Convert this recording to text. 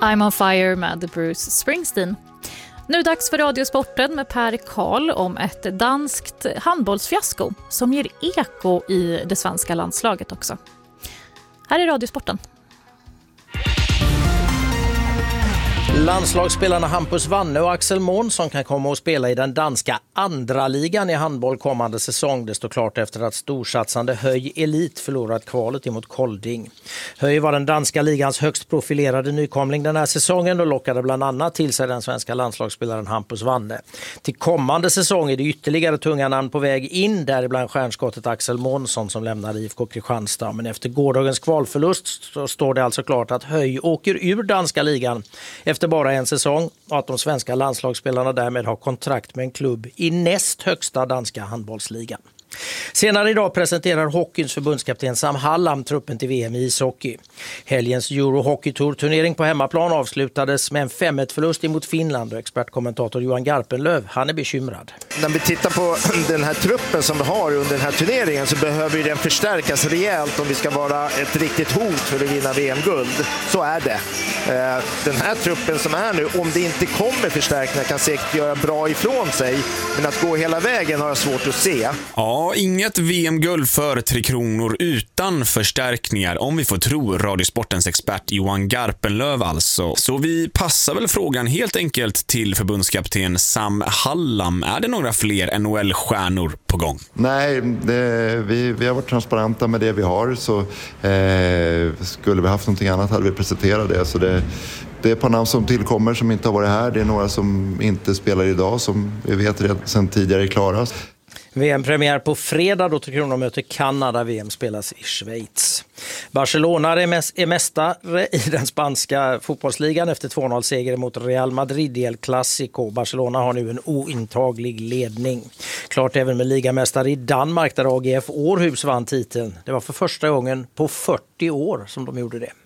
I'm on fire med Bruce Springsteen. Nu är det dags för Radiosporten med Per Karl om ett danskt handbollsfiasko som ger eko i det svenska landslaget också. Här är Radiosporten. Landslagsspelarna Hampus Wanne och Axel Månsson kan komma att spela i den danska andra ligan i handboll kommande säsong. Det står klart efter att storsatsande Höj Elit förlorat kvalet emot Kolding. Höj var den danska ligans högst profilerade nykomling den här säsongen och lockade bland annat till sig den svenska landslagsspelaren Hampus Wanne. Till kommande säsong är det ytterligare tunga namn på väg in, däribland stjärnskottet Axel Månsson som lämnar IFK Kristianstad. Men efter gårdagens kvalförlust så står det alltså klart att Höj åker ur danska ligan efter bara en säsong och att de svenska landslagsspelarna därmed har kontrakt med en klubb i näst högsta danska handbollsligan. Senare idag presenterar hockeyns förbundskapten Sam Hallam truppen till VM i ishockey. Helgens Euro Hockey Tour-turnering på hemmaplan avslutades med en 5-1-förlust emot Finland och expertkommentator Johan Garpenlöv, han är bekymrad. När vi tittar på den här truppen som vi har under den här turneringen så behöver den förstärkas rejält om vi ska vara ett riktigt hot för att vinna VM-guld. Så är det. Den här truppen som är nu, om det inte kommer förstärkningar, kan säkert göra bra ifrån sig, men att gå hela vägen har jag svårt att se. Ja, inget VM-guld för Tre Kronor utan förstärkningar, om vi får tro Radiosportens expert Johan Garpenlöv alltså. Så vi passar väl frågan helt enkelt till förbundskapten Sam Hallam. Är det några fler NHL-stjärnor på gång? Nej, vi har varit transparenta med det vi har, så skulle vi haft någonting annat hade vi presenterat det. Så det är ett par namn som tillkommer som inte har varit här. Det är några som inte spelar idag som vi vet redan sedan tidigare klaras. VM-premiär på fredag då Tre Kronor möter Kanada. VM spelas i Schweiz. Barcelona är mästare i den spanska fotbollsligan efter 2-0-seger mot Real Madrid i El Clasico. Barcelona har nu en ointaglig ledning. Klart även med ligamästare i Danmark där AGF Århus vann titeln. Det var för första gången på 40 år som de gjorde det.